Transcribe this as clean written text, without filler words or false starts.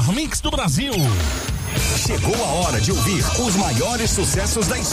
Mix do Brasil. Chegou a hora de ouvir os maiores sucessos da